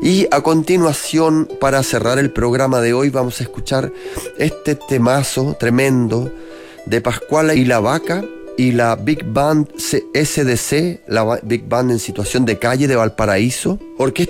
Y a continuación, para cerrar el programa de hoy, vamos a escuchar este temazo tremendo de Pascuala y la Vaca y la Big Band SDC, la Big Band en situación de calle de Valparaíso, orquesta